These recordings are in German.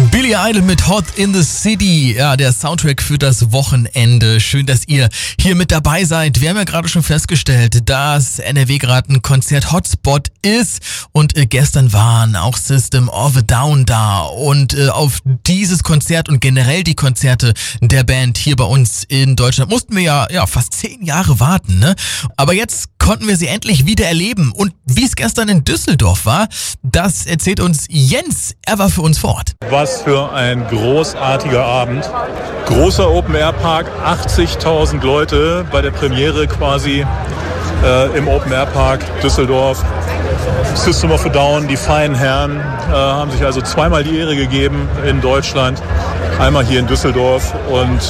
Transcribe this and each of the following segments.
Billy Idol mit Hot in the City, ja, der Soundtrack für das Wochenende. Schön, dass ihr hier mit dabei seid. Wir haben ja gerade schon festgestellt, dass NRW gerade ein Konzert-Hotspot ist und gestern waren auch System of a Down da und auf dieses Konzert und generell die Konzerte der Band hier bei uns in Deutschland mussten wir ja fast 10 Jahre warten, ne? Aber jetzt konnten wir sie endlich wieder erleben und wie es gestern in Düsseldorf war, das erzählt uns Jens. Er war für uns vor Ort. Was für ein großartiger Abend. Großer Open-Air-Park, 80.000 Leute bei der Premiere quasi im Open-Air-Park Düsseldorf. System of a Down, die feinen Herren, haben sich also zweimal die Ehre gegeben in Deutschland. Einmal hier in Düsseldorf und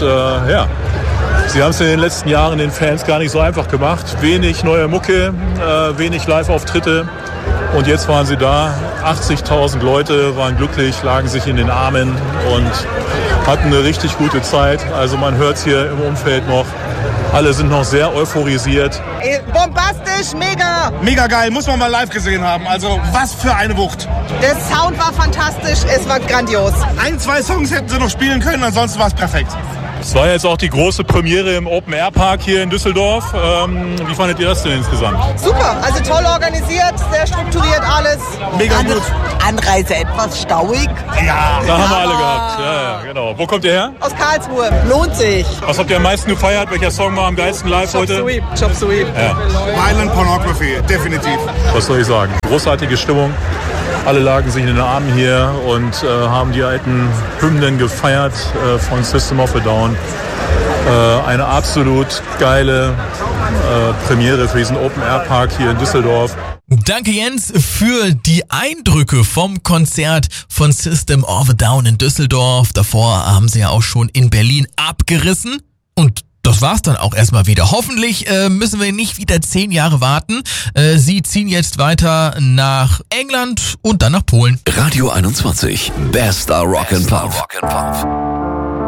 sie haben es in den letzten Jahren den Fans gar nicht so einfach gemacht. Wenig neue Mucke, wenig Live-Auftritte. Und jetzt waren sie da. 80.000 Leute waren glücklich, lagen sich in den Armen und hatten eine richtig gute Zeit. Also man hört es hier im Umfeld noch. Alle sind noch sehr euphorisiert. Bombastisch, mega! Mega geil, muss man mal live gesehen haben. Also was für eine Wucht. Der Sound war fantastisch, es war grandios. 1, 2 Songs hätten sie noch spielen können, ansonsten war es perfekt. Es war jetzt auch die große Premiere im Open-Air-Park hier in Düsseldorf. Wie fandet ihr das denn insgesamt? Super, also toll organisiert, sehr strukturiert alles. Mega gut. Anreise etwas stauig. Ja, Da haben wir alle gehabt. Ja, genau. Wo kommt ihr her? Aus Karlsruhe. Lohnt sich. Was habt ihr am meisten gefeiert? Welcher Song war am geilsten live heute? Chop Suey. Ja, Violent Pornography, definitiv. was soll ich sagen? Großartige Stimmung. Alle lagen sich in den Armen hier und haben die alten Hymnen gefeiert von System of a Down. Eine absolut geile Premiere für diesen Open-Air-Park hier in Düsseldorf. Danke Jens für die Eindrücke vom Konzert von System of a Down in Düsseldorf. Davor haben sie ja auch schon in Berlin abgerissen und das war's dann auch erstmal wieder. Hoffentlich müssen wir nicht wieder 10 Jahre warten. Sie ziehen jetzt weiter nach England und dann nach Polen. Radio 21, bester Rock and Pop.